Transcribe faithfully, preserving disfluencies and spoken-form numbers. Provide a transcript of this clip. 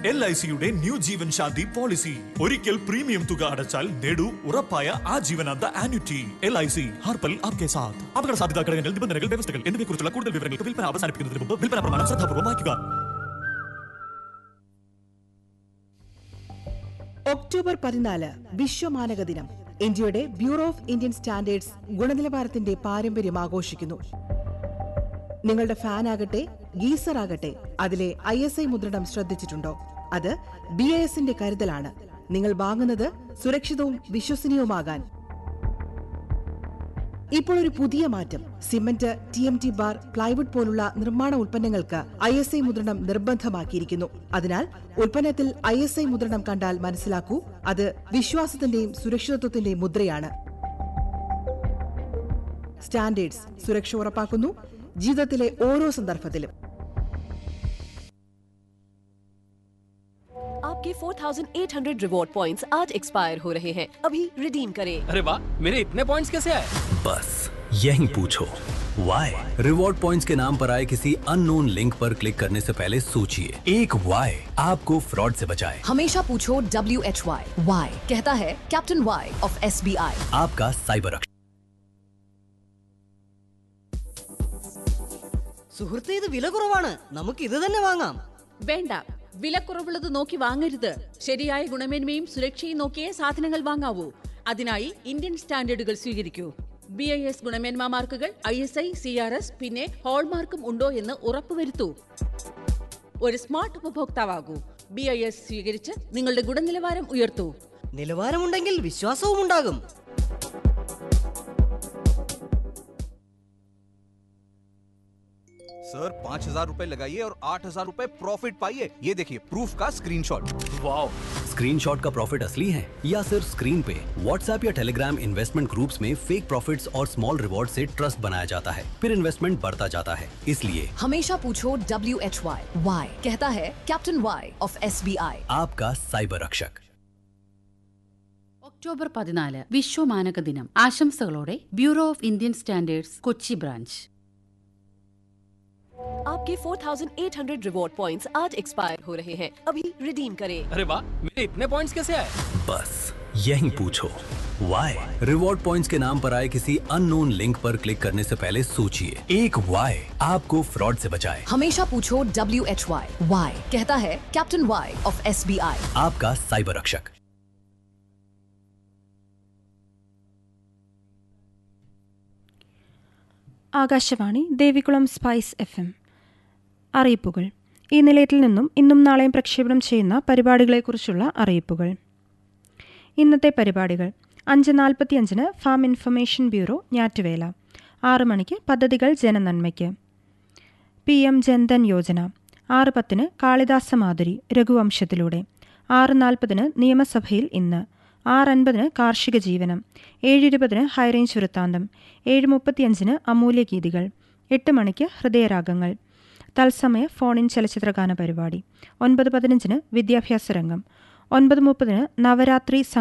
L I സിയുടെ new ജീവൻ ശാന്തി policy. ഒരിക്കൽ premium തുക അടച്ചാൽ നേടൂ ഉറപ്പായ ആജീവനാന്ത annuity. L I C ഹർപൽ Aapke സാത്ത്. അപകട സാധ്യതാ ഘടകങ്ങൾ, നിബന്ധനകൾ, വ്യവസ്ഥകൾ എന്നിവയെക്കുറിച്ചുള്ള കൂടുതൽ വിവരങ്ങൾക്ക് വിൽപ്പന അവസാനിപ്പിക്കുന്നതിന് മുമ്പ് വിൽപ്പന പ്രമാണം ശ്രദ്ധാപൂർവ്വം വായിക്കുക. ഒക്ടോബർ പതിനാല് വിശ്വമാനക ദിനം. ഇന്ത്യയുടെ ബ്യൂറോ ഓഫ് ഇന്ത്യൻ സ്റ്റാൻഡേർഡ്സ് ഗുണനിലവാരത്തിന്റെ പാരമ്പര്യം ആഘോഷിക്കുന്നു. നിങ്ങളുടെ ഫാൻ ആകട്ടെ, ഗീസർ ആകട്ടെ, അതിലെ ഐ എസ് ഐ മുദ്രണം ശ്രദ്ധിച്ചിട്ടുണ്ടോ? അത് ബി ഐ എസിന്റെ കരുതലാണ്. നിങ്ങൾ വാങ്ങുന്നത് സുരക്ഷിതവും വിശ്വസനീയവുമാകാൻ. ഇപ്പോൾ ഒരു പുതിയ മാറ്റം. Cement, T M T bar, plywood പോലുള്ള നിർമ്മാണ ഉൽപ്പന്നങ്ങൾക്ക് ഐ എസ് ഐ മുദ്രണം നിർബന്ധമാക്കിയിരിക്കുന്നു. അതിനാൽ ഉൽപ്പന്നത്തിൽ ഐ എസ് ഐ മുദ്രണം കണ്ടാൽ മനസ്സിലാക്കൂ, അത് വിശ്വാസത്തിന്റെയും സുരക്ഷിതത്വത്തിന്റെയും മുദ്രയാണ്. സ്റ്റാൻഡേർഡ്സ് സുരക്ഷ ഉറപ്പാക്കുന്നു ജീവിതത്തിലെ ഓരോ സന്ദർഭത്തിലും. आपके चार हज़ार आठ सौ रिवॉर्ड पॉइंट्स आज एक्सपायर हो रहे हैं, अभी रिडीम करें। अरे वाह, मेरे इतने पॉइंट्स कैसे आए? बस यही पूछो वाई। रिवॉर्ड पॉइंट्स के नाम पर आए किसी अननोन लिंक पर क्लिक करने से पहले सोचिए, एक वाई आपको फ्रॉड से बचाए। हमेशा पूछो डब्ल्यू एच वाई। वाई कहता है captain Y of S B I, आपका साइबर रक्षक। സുഹൃത്തേ, ഇത് വില കുറവാണ്, നമുക്ക് ഇത് തന്നെ വാങ്ങാം. വേണ്ട, വിലക്കുറവുള്ളത് നോക്കി വാങ്ങരുത്. ശരിയായ ഗുണമേന്മയും സുരക്ഷയും നോക്കിയേ സാധനങ്ങൾ വാങ്ങാവൂ. അതിനായി ഇന്ത്യൻ സ്റ്റാൻഡേർഡുകൾ സ്വീകരിക്കൂ. ബി ഐ എസ് ഗുണമേന്മ മാർക്കുകൾ, I S I, C R S, പിന്നെ ഹോൾമാർക്കും ഉണ്ടോ എന്ന് ഉറപ്പുവരുത്തൂ. ഒരു സ്മാർട്ട് ഉപഭോക്താവാകൂ. ബി ഐ എസ് സ്വീകരിച്ച് നിങ്ങളുടെ ഗുണനിലവാരം ഉയർത്തൂ. നിലവാരമുണ്ടെങ്കിൽ വിശ്വാസവും ഉണ്ടാകും. सर पाँच हजार रूपए लगाइए और आठ हजार रूपए प्रॉफिट पाइए। ये देखिए प्रूफ का स्क्रीनशॉट। वाओ, स्क्रीनशॉट का प्रॉफिट असली है या सिर्फ स्क्रीन पे? व्हाट्सएप या टेलीग्राम इन्वेस्टमेंट ग्रुप्स में फेक प्रॉफिट्स और स्मॉल रिवॉर्ड से ट्रस्ट बनाया जाता है, फिर इन्वेस्टमेंट बढ़ता जाता है. इसलिए हमेशा पूछो डब्ल्यू एच वाई। वाई कहता है captain Y of S B I, आपका साइबर रक्षक. ഒക്ടോബർ പതിനാല് വിശ്വമാനക ദിനം. ആശംസകളോടെ bureau of Indian standards Kochi branch. आपके चार हज़ार आठ सौ रिवॉर्ड पॉइंट्स आज एक्सपायर हो रहे हैं, अभी रिडीम करें। अरे वाह, मेरे इतने पॉइंट्स कैसे आए? बस यही पूछो वाई। रिवॉर्ड पॉइंट्स के नाम पर आए किसी अननोन लिंक पर क्लिक करने से पहले सोचिए, एक वाई आपको फ्रॉड से बचाए। हमेशा पूछो डब्ल्यू एच वाई। वाई कहता है captain Y of S B I, आपका साइबर रक्षक. Akashvani Devikulam spice F M. അറിയിപ്പുകൾ. ഈ നിലയത്തിൽ നിന്നും ഇന്നും നാളെയും പ്രക്ഷേപണം ചെയ്യുന്ന പരിപാടികളെക്കുറിച്ചുള്ള അറിയിപ്പുകൾ. ഇന്നത്തെ പരിപാടികൾ: അഞ്ച് നാൽപ്പത്തിയഞ്ചിന് ഫാം ഇൻഫർമേഷൻ ബ്യൂറോ ഞാറ്റുവേല, ആറ് മണിക്ക് പദ്ധതികൾ ജനനന്മയ്ക്ക്, പി എം ജൻധൻ യോജന, ആറ് പത്തിന് കാളിദാസ മാധുരി രഘുവംശത്തിലൂടെ, ആറ് നാൽപ്പതിന് നിയമസഭയിൽ ഇന്ന്, ആറ് അൻപതിന് കാർഷിക ജീവനം, ഏഴ് ഇരുപതിന് ഹൈറേഞ്ച് വൃത്താന്തം, ഏഴ് മുപ്പത്തിയഞ്ചിന് അമൂല്യഗീതികൾ, എട്ട് മണിക്ക് ഹൃദയരാഗങ്ങൾ, തത്സമയ ഫോണിൻ ചലച്ചിത്രഗാന പരിപാടി, ഒൻപത് പതിനഞ്ചിന് വിദ്യാഭ്യാസ രംഗം, ഒൻപത് മുപ്പതിന് നവരാത്രി